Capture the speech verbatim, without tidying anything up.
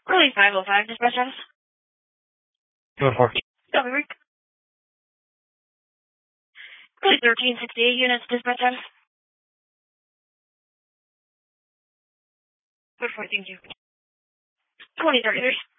Early five oh five, dispatch office. Code four. Copy, Rick. Early thirteen sixty-eight units, dispatch office. Code four, thank you. twenty thirty-three.